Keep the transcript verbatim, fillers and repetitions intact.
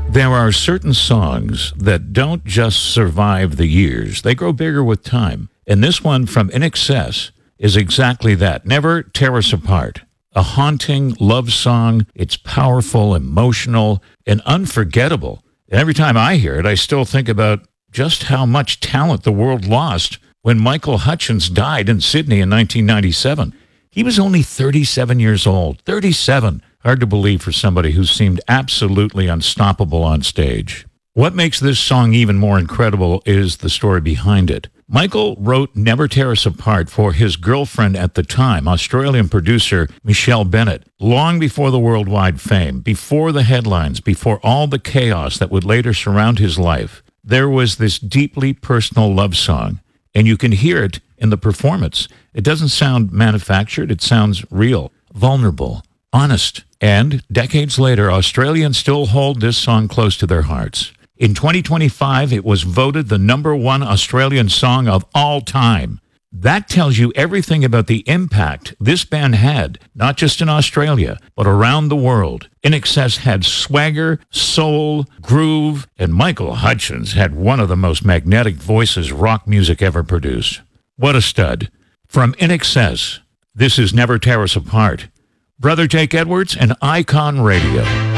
There are certain songs that don't just survive the years. They grow bigger with time. And this one from In Excess is exactly that. Never Tear Us Apart. A haunting love song. It's powerful, emotional, and unforgettable. And every time I hear it, I still think about just how much talent the world lost when Michael Hutchence died in Sydney in nineteen ninety-seven. He was only thirty-seven years old. thirty-seven. Hard to believe for somebody who seemed absolutely unstoppable on stage. What makes this song even more incredible is the story behind it. Michael wrote Never Tear Us Apart for his girlfriend at the time, Australian producer Michelle Bennett, long before the worldwide fame, before the headlines, before all the chaos that would later surround his life. There was this deeply personal love song, and you can hear it in the performance. It doesn't sound manufactured. It sounds real, vulnerable, honest. And decades later, Australians still hold this song close to their hearts. In twenty twenty-five, it was voted the number one Australian song of all time. That tells you everything about the impact this band had, not just in Australia, but around the world. In Excess had swagger, soul, groove, and Michael Hutchence had one of the most magnetic voices rock music ever produced. What a stud. From In Excess, this is Never Tear Us Apart. Brother Jake Edwards and Icon Radio.